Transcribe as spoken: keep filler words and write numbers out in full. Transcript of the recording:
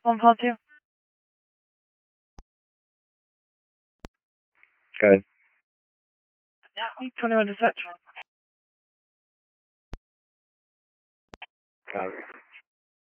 One part two. Good. twenty-one to search. Got it.